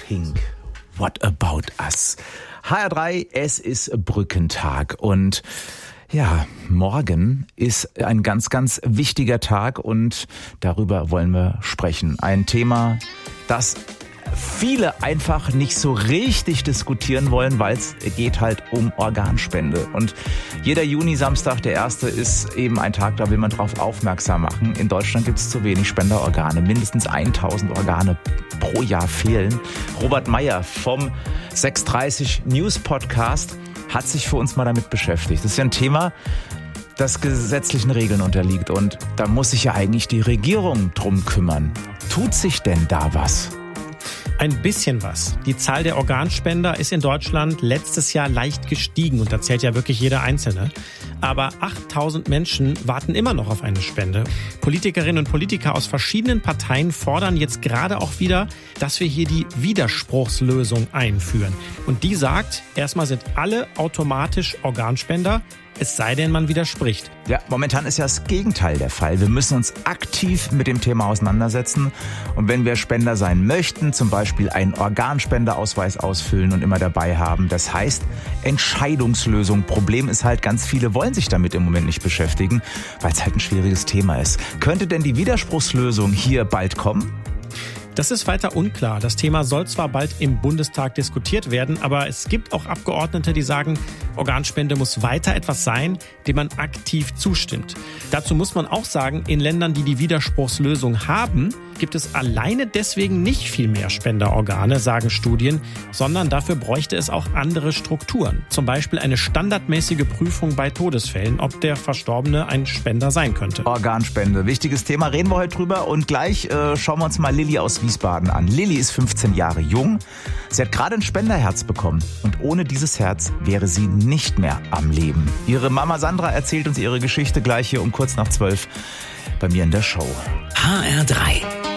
Pink. What about us? HR3, es ist Brückentag und ja, morgen ist ein ganz, ganz wichtiger Tag und darüber wollen wir sprechen. Ein Thema, das viele einfach nicht so richtig diskutieren wollen, weil es geht halt um Organspende. Und jeder Juni-Samstag, der 1. ist eben ein Tag, da will man drauf aufmerksam machen. In Deutschland gibt es zu wenig Spenderorgane. Mindestens 1000 Organe pro Jahr fehlen. Robert Meyer vom 630 News Podcast hat sich für uns mal damit beschäftigt. Das ist ja ein Thema, das gesetzlichen Regeln unterliegt. Und da muss sich ja eigentlich die Regierung drum kümmern. Tut sich denn da was? Ein bisschen was. Die Zahl der Organspender ist in Deutschland letztes Jahr leicht gestiegen und da zählt ja wirklich jeder Einzelne. Aber 8000 Menschen warten immer noch auf eine Spende. Politikerinnen und Politiker aus verschiedenen Parteien fordern jetzt gerade auch wieder, dass wir hier die Widerspruchslösung einführen. Und die sagt, erstmal sind alle automatisch Organspender, es sei denn, man widerspricht. Ja, momentan ist ja das Gegenteil der Fall. Wir müssen uns aktiv mit dem Thema auseinandersetzen. Und wenn wir Spender sein möchten, zum Beispiel einen Organspenderausweis ausfüllen und immer dabei haben, das heißt Entscheidungslösung. Problem ist halt, ganz viele wollen sich damit im Moment nicht beschäftigen, weil es halt ein schwieriges Thema ist. Könnte denn die Widerspruchslösung hier bald kommen? Das ist weiter unklar. Das Thema soll zwar bald im Bundestag diskutiert werden, aber es gibt auch Abgeordnete, die sagen, Organspende muss weiter etwas sein, dem man aktiv zustimmt. Dazu muss man auch sagen, in Ländern, die die Widerspruchslösung haben, gibt es alleine deswegen nicht viel mehr Spenderorgane, sagen Studien, sondern dafür bräuchte es auch andere Strukturen. Zum Beispiel eine standardmäßige Prüfung bei Todesfällen, ob der Verstorbene ein Spender sein könnte. Organspende, wichtiges Thema, reden wir heute drüber und gleich schauen wir uns mal Lilly aus Wiesbaden an. Lilly ist 15 Jahre jung, sie hat gerade ein Spenderherz bekommen und ohne dieses Herz wäre sie nicht mehr am Leben. Ihre Mama Sandra erzählt uns ihre Geschichte gleich hier um kurz nach 12 bei mir in der Show. HR3